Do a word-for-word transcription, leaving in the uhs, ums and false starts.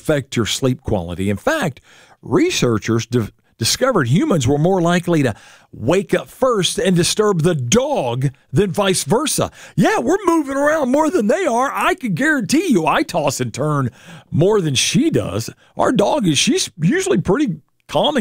affect your sleep quality. In fact, researchers di- discovered humans were more likely to wake up first and disturb the dog than vice versa. Yeah, we're moving around more than they are. I can guarantee you I toss and turn more than she does. Our dog is, she's usually pretty calm